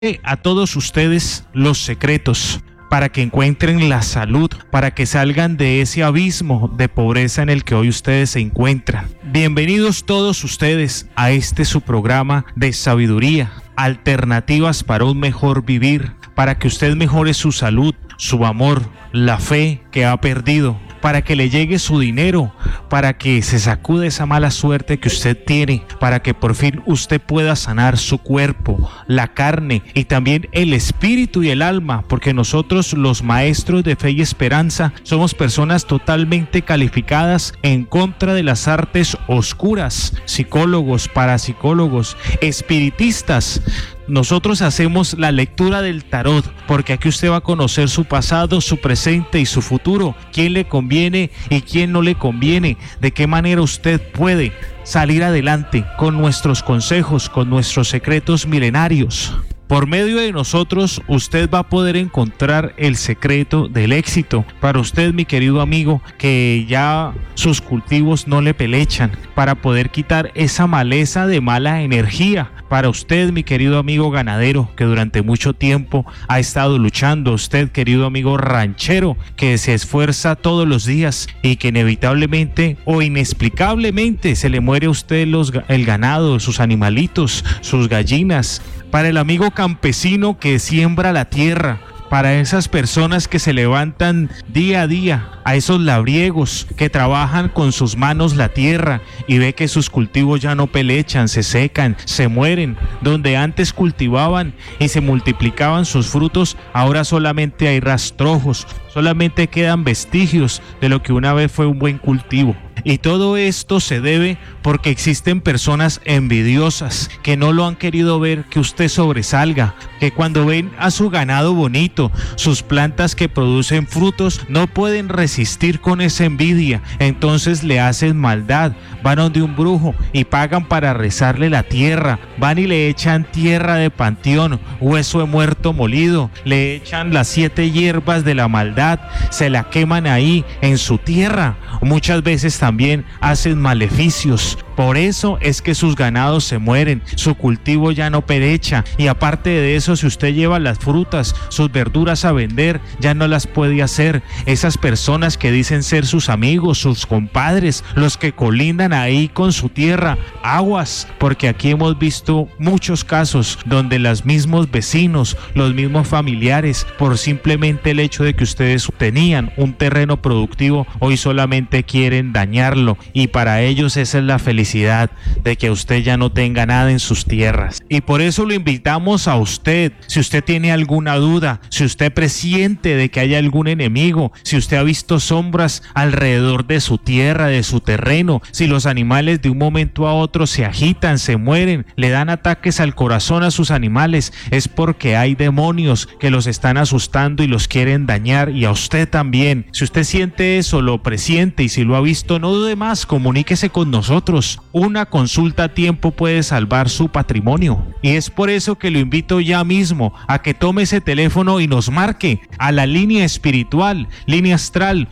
a todos ustedes los secretos para que encuentren la salud, para que salgan de ese abismo de pobreza en el que hoy ustedes se encuentran. Bienvenidos todos ustedes a este su programa de sabiduría, alternativas para un mejor vivir, para que usted mejore su salud, su amor, la fe que ha perdido, para que le llegue su dinero, para que se sacude esa mala suerte que usted tiene, para que por fin usted pueda sanar su cuerpo, la carne y también el espíritu y el alma, porque nosotros los maestros de fe y esperanza somos personas totalmente calificadas en contra de las artes oscuras, psicólogos, parapsicólogos, espiritistas. Nosotros hacemos la lectura del tarot, porque aquí usted va a conocer su pasado, su presente y su futuro, quién le conviene y quién no le conviene, de qué manera usted puede salir adelante con nuestros consejos, con nuestros secretos milenarios. Por medio de nosotros, usted va a poder encontrar el secreto del éxito. Para usted, mi querido amigo, que ya sus cultivos no le pelechan, para poder quitar esa maleza de mala energía. Para usted, mi querido amigo ganadero, que durante mucho tiempo ha estado luchando. Usted, querido amigo ranchero, que se esfuerza todos los días y que inevitablemente o inexplicablemente se le muere a usted el ganado, sus animalitos, sus gallinas. Para el amigo campesino que siembra la tierra, para esas personas que se levantan día a día, a esos labriegos que trabajan con sus manos la tierra y ve que sus cultivos ya no pelechan, se secan, se mueren, donde antes cultivaban y se multiplicaban sus frutos, ahora solamente hay rastrojos, solamente quedan vestigios de lo que una vez fue un buen cultivo. Y todo esto se debe porque existen personas envidiosas que no lo han querido ver que usted sobresalga, que cuando ven a su ganado bonito, sus plantas que producen frutos, no pueden resistir con esa envidia, entonces le hacen maldad, van donde un brujo y pagan para rezarle la tierra, van y le echan tierra de panteón, hueso de muerto molido, le echan las 7 hierbas de la maldad, se la queman ahí en su tierra, muchas veces también hacen maleficios. Por eso es que sus ganados se mueren, su cultivo ya no perecha y aparte de eso, si usted lleva las frutas, sus verduras a vender, ya no las puede hacer. Esas personas que dicen ser sus amigos, sus compadres, los que colindan ahí con su tierra, aguas, porque aquí hemos visto muchos casos donde los mismos vecinos, los mismos familiares, por simplemente el hecho de que ustedes tenían un terreno productivo, hoy solamente quieren dañarlo y para ellos esa es la felicidad de que usted ya no tenga nada en sus tierras. Y por eso lo invitamos a usted, si usted tiene alguna duda, si usted presiente de que haya algún enemigo, si usted ha visto sombras alrededor de su tierra, de su terreno, si los animales de un momento a otro se agitan, se mueren, le dan ataques al corazón a sus animales, es porque hay demonios que los están asustando y los quieren dañar y a usted también. Si usted siente eso, lo presiente y si lo ha visto, no dude más, comuníquese con nosotros. Una consulta a tiempo puede salvar su patrimonio y es por eso que lo invito ya mismo a que tome ese teléfono y nos marque a la línea espiritual, línea astral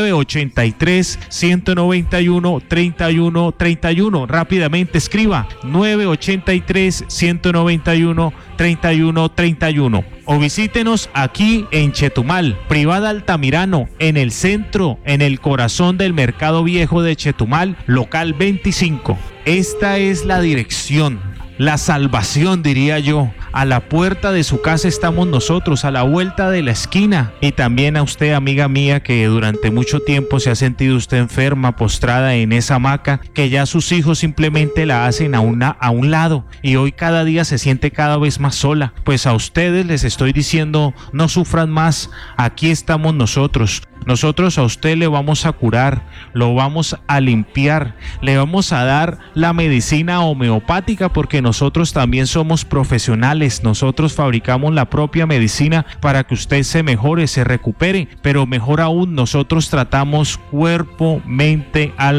983-191-3131. Rápidamente escriba 983-191-3131 o visítenos aquí en Chetumal, Privada Altamirano, en el centro, en el corazón del Mercado Viejo de Chetumal, local 25. Esta es la dirección, la salvación, diría yo. A la puerta de su casa estamos nosotros, a la vuelta de la esquina. Y también a usted, amiga mía, que durante mucho tiempo se ha sentido usted enferma, postrada en esa hamaca, que ya sus hijos simplemente la hacen a un lado y hoy cada día se siente cada vez más sola. Pues a ustedes les estoy diciendo, no sufran más, aquí estamos nosotros. Nosotros a usted le vamos a curar, lo vamos a limpiar, le vamos a dar la medicina homeopática porque nosotros también somos profesionales, nosotros fabricamos la propia medicina para que usted se mejore, se recupere, pero mejor aún nosotros tratamos cuerpo, mente, alma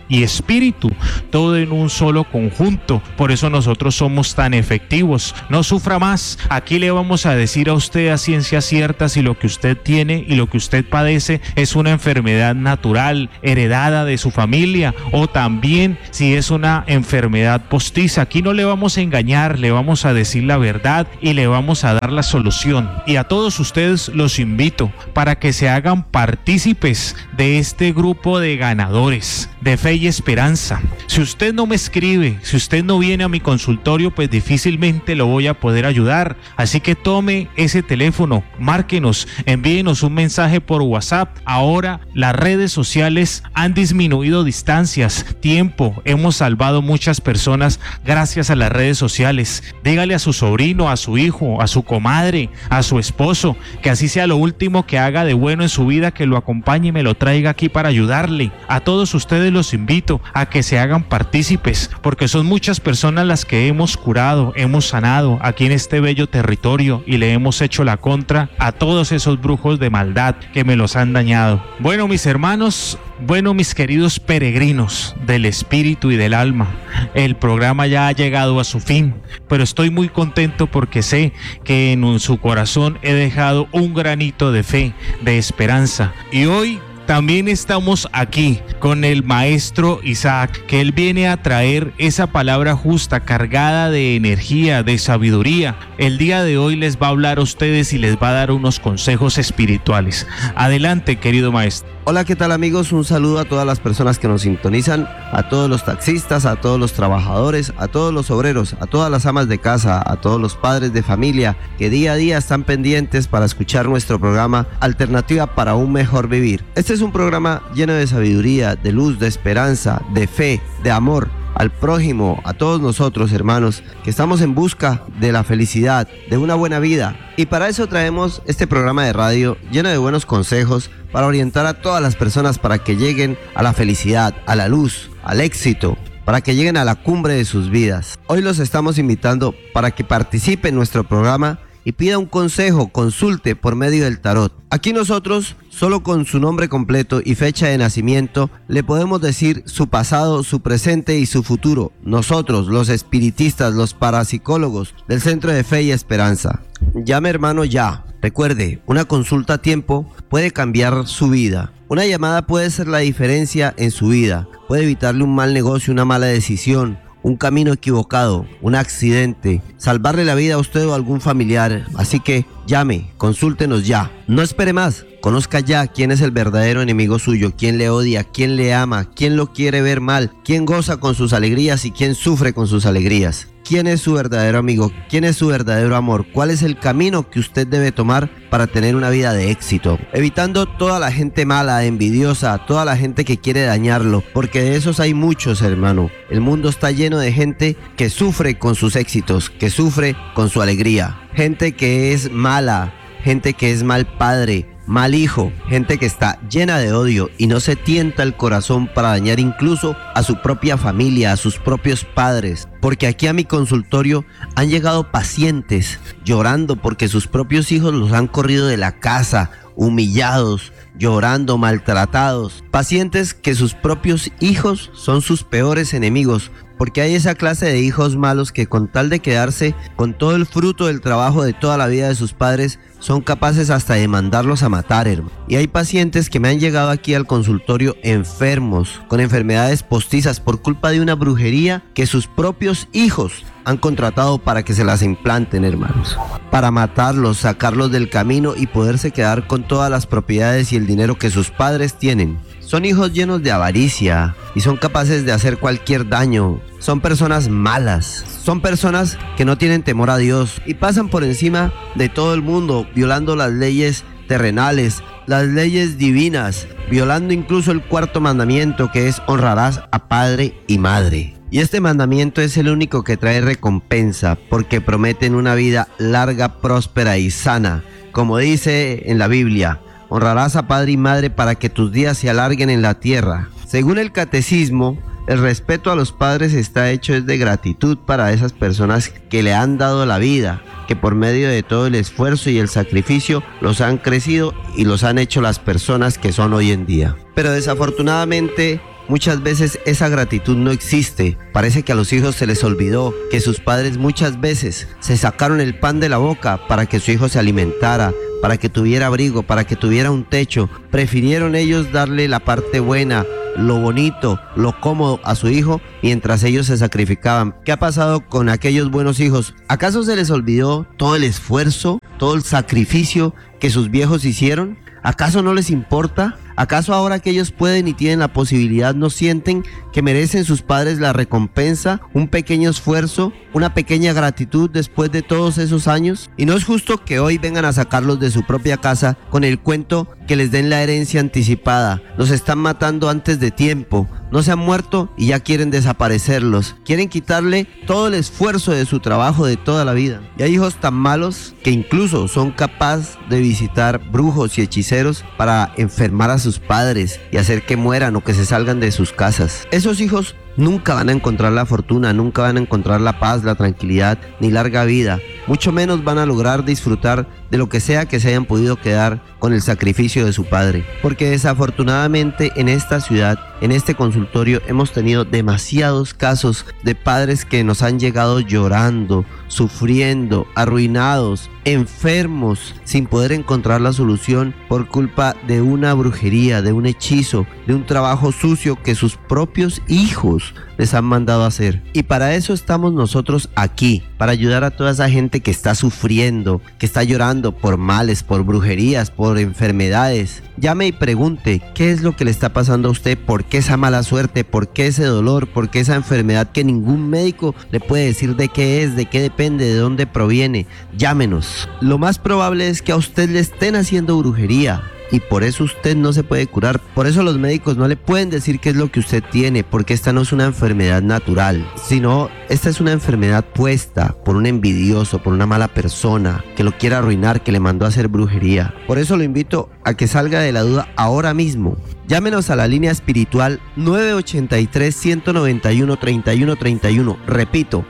y espíritu, todo en un solo conjunto. Por eso nosotros somos tan efectivos. No sufra más. Aquí le vamos a decir a usted a ciencia cierta si lo que usted tiene y lo que usted padece es una enfermedad natural, heredada de su familia, o también si es una enfermedad postiza. Aquí no le vamos a engañar, le vamos a decir la verdad y le vamos a dar la solución. Y a todos ustedes los invito para que se hagan partícipes de este grupo de ganadores de fe y esperanza. Si usted no me escribe, si usted no viene a mi consultorio, pues difícilmente lo voy a poder ayudar. Así que tome ese teléfono, márquenos, envíenos un mensaje por WhatsApp. Ahora las redes sociales han disminuido distancias, tiempo. Hemos salvado muchas personas gracias a las redes sociales. Dígale a su sobrino, a su hijo, a su comadre, a su esposo, que así sea lo último que haga de bueno en su vida, que lo acompañe y me lo traiga aquí para ayudarle. A todos ustedes los invito a que se hagan partícipes, porque son muchas personas las que hemos curado, hemos sanado aquí en este bello territorio y le hemos hecho la contra a todos esos brujos de maldad que me los han dañado. Bueno, mis hermanos, bueno, mis queridos peregrinos del espíritu y del alma, el programa ya ha llegado a su fin, pero estoy muy contento porque sé que en su corazón he dejado un granito de fe, de esperanza. Y hoy también estamos aquí con el maestro Isaac, que él viene a traer esa palabra justa, cargada de energía, de sabiduría. El día de hoy les va a hablar a ustedes y les va a dar unos consejos espirituales. Adelante, querido maestro. Hola, ¿qué tal amigos? Un saludo a todas las personas que nos sintonizan, a todos los taxistas, a todos los trabajadores, a todos los obreros, a todas las amas de casa, a todos los padres de familia que día a día están pendientes para escuchar nuestro programa Alternativa para un Mejor Vivir. Este es un programa lleno de sabiduría, de luz, de esperanza, de fe, de amor al prójimo, a todos nosotros, hermanos, que estamos en busca de la felicidad, de una buena vida. Y para eso traemos este programa de radio lleno de buenos consejos para orientar a todas las personas para que lleguen a la felicidad, a la luz, al éxito, para que lleguen a la cumbre de sus vidas. Hoy los estamos invitando para que participe en nuestro programa y pida un consejo, consulte por medio del tarot. Aquí nosotros, solo con su nombre completo y fecha de nacimiento, le podemos decir su pasado, su presente y su futuro. Nosotros, los espiritistas, los parapsicólogos del Centro de Fe y Esperanza. Llame, hermano, ya. Recuerde, una consulta a tiempo puede cambiar su vida. Una llamada puede ser la diferencia en su vida. Puede evitarle un mal negocio, una mala decisión, un camino equivocado, un accidente, salvarle la vida a usted o a algún familiar. Así que llame, consúltenos ya. No espere más. Conozca ya quién es el verdadero enemigo suyo, quién le odia, quién le ama, quién lo quiere ver mal, quién goza con sus alegrías y quién sufre con sus alegrías. ¿Quién es su verdadero amigo? ¿Quién es su verdadero amor? ¿Cuál es el camino que usted debe tomar para tener una vida de éxito? Evitando toda la gente mala, envidiosa, toda la gente que quiere dañarlo, porque de esos hay muchos, hermano. El mundo está lleno de gente que sufre con sus éxitos, que sufre con su alegría. Gente que es mala, gente que es mal padre, mal hijo, gente que está llena de odio y no se tienta el corazón para dañar incluso a su propia familia, a sus propios padres. Porque aquí a mi consultorio han llegado pacientes llorando porque sus propios hijos los han corrido de la casa, humillados, llorando, maltratados. Pacientes que sus propios hijos son sus peores enemigos, porque hay esa clase de hijos malos que con tal de quedarse con todo el fruto del trabajo de toda la vida de sus padres, son capaces hasta de mandarlos a matar, hermano. Y hay pacientes que me han llegado aquí al consultorio enfermos, con enfermedades postizas por culpa de una brujería que sus propios hijos han contratado para que se las implanten, hermanos. Para matarlos, sacarlos del camino y poderse quedar con todas las propiedades y el dinero que sus padres tienen. Son hijos llenos de avaricia y son capaces de hacer cualquier daño. Son personas malas, son personas que no tienen temor a Dios y pasan por encima de todo el mundo, violando las leyes terrenales, las leyes divinas, violando incluso el cuarto mandamiento, que es honrarás a padre y madre. Y este mandamiento es el único que trae recompensa, porque prometen una vida larga, próspera y sana. Como dice en la Biblia, honrarás a padre y madre para que tus días se alarguen en la tierra. Según el catecismo, el respeto a los padres está hecho de gratitud para esas personas que le han dado la vida, que por medio de todo el esfuerzo y el sacrificio los han crecido y los han hecho las personas que son hoy en día. Pero desafortunadamente, muchas veces esa gratitud no existe. Parece que a los hijos se les olvidó que sus padres muchas veces se sacaron el pan de la boca para que su hijo se alimentara, para que tuviera abrigo, para que tuviera un techo. Prefirieron ellos darle la parte buena, lo bonito, lo cómodo a su hijo mientras ellos se sacrificaban. ¿Qué ha pasado con aquellos buenos hijos? ¿Acaso se les olvidó todo el esfuerzo, todo el sacrificio que sus viejos hicieron? ¿Acaso no les importa? ¿Acaso ahora que ellos pueden y tienen la posibilidad no sienten que merecen sus padres la recompensa, un pequeño esfuerzo, una pequeña gratitud después de todos esos años? Y no es justo que hoy vengan a sacarlos de su propia casa con el cuento que les den la herencia anticipada. Los están matando antes de tiempo. No se han muerto y ya quieren desaparecerlos. Quieren quitarle todo el esfuerzo de su trabajo de toda la vida. Y hay hijos tan malos que incluso son capaces de visitar brujos y hechiceros para enfermar a sus padres y hacer que mueran o que se salgan de sus casas. Esos hijos nunca van a encontrar la fortuna, nunca van a encontrar la paz, la tranquilidad, ni larga vida. Mucho menos van a lograr disfrutar de lo que sea que se hayan podido quedar con el sacrificio de su padre. Porque desafortunadamente en esta ciudad, en este consultorio, hemos tenido demasiados casos de padres que nos han llegado llorando, sufriendo, arruinados, enfermos, sin poder encontrar la solución por culpa de una brujería, de un hechizo, de un trabajo sucio que sus propios hijos les han mandado a hacer. Y para eso estamos nosotros aquí, para ayudar a toda esa gente que está sufriendo, que está llorando por males, por brujerías, por enfermedades. Llame y pregunte qué es lo que le está pasando a usted, por qué esa mala suerte, por qué ese dolor, por qué esa enfermedad que ningún médico le puede decir de qué es, de qué depende, de dónde proviene. Llámenos. Lo más probable es que a usted le estén haciendo brujería y por eso usted no se puede curar. Por eso los médicos no le pueden decir qué es lo que usted tiene, porque esta no es una enfermedad natural, sino esta es una enfermedad puesta por un envidioso, por una mala persona que lo quiere arruinar, que le mandó a hacer brujería. Por eso lo invito a que salga de la duda ahora mismo. Llámenos a la línea espiritual 983-191-3131. Repito,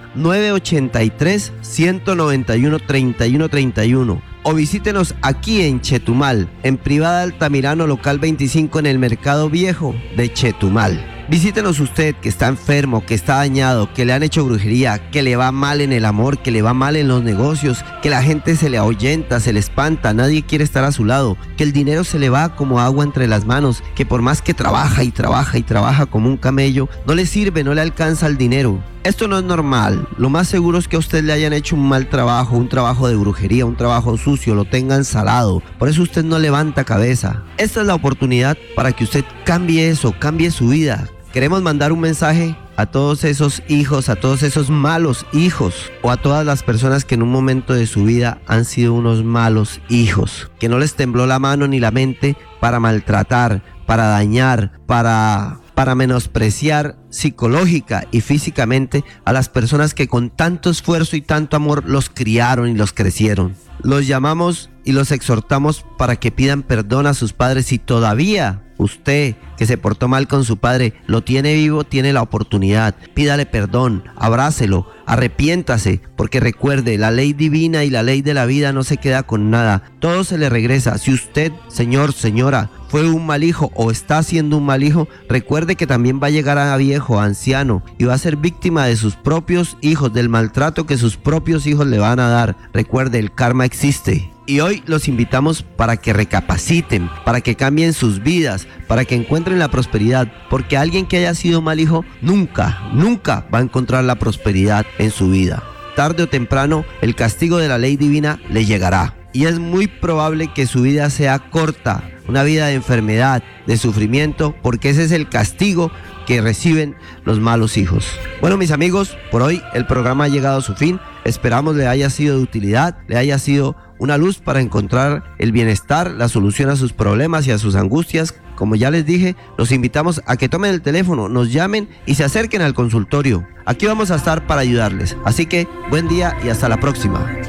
983-191-3131. O visítenos aquí en Chetumal, en Privada Altamirano, local 25, en el Mercado Viejo de Chetumal. Visítenos usted que está enfermo, que está dañado, que le han hecho brujería, que le va mal en el amor, que le va mal en los negocios, que la gente se le ahuyenta, se le espanta, nadie quiere estar a su lado, que el dinero se le va como agua entre las manos, que por más que trabaja y trabaja y trabaja como un camello, no le sirve, no le alcanza el dinero. Esto no es normal. Lo más seguro es que a usted le hayan hecho un mal trabajo, un trabajo de brujería, un trabajo sucio, lo tengan salado. Por eso usted no levanta cabeza. Esta es la oportunidad para que usted cambie eso, cambie su vida. Queremos mandar un mensaje a todos esos hijos, a todos esos malos hijos, o a todas las personas que en un momento de su vida han sido unos malos hijos, que no les tembló la mano ni la mente para maltratar, para dañar, para menospreciar psicológica y físicamente a las personas que con tanto esfuerzo y tanto amor los criaron y los crecieron. Los llamamos y los exhortamos para que pidan perdón a sus padres. Si todavía usted que se portó mal con su padre lo tiene vivo, tiene la oportunidad, pídale perdón, abrácelo, arrepiéntase, porque recuerde, la ley divina y la ley de la vida no se queda con nada, todo se le regresa. Si usted, señor, señora, fue un mal hijo o está siendo un mal hijo, recuerde que también va a llegar a viejo, a anciano, y va a ser víctima de sus propios hijos, del maltrato que sus propios hijos le van a dar. Recuerde, el karma existe. Y hoy los invitamos para que recapaciten, para que cambien sus vidas, para que encuentren la prosperidad, porque alguien que haya sido mal hijo nunca va a encontrar la prosperidad en su vida. Tarde o temprano, el castigo de la ley divina le llegará. Y es muy probable que su vida sea corta, una vida de enfermedad, de sufrimiento, porque ese es el castigo que reciben los malos hijos. Bueno, mis amigos, por hoy el programa ha llegado a su fin. Esperamos le haya sido de utilidad, le haya sido una luz para encontrar el bienestar, la solución a sus problemas y a sus angustias. Como ya les dije, los invitamos a que tomen el teléfono, nos llamen y se acerquen al consultorio. Aquí vamos a estar para ayudarles. Así que buen día y hasta la próxima.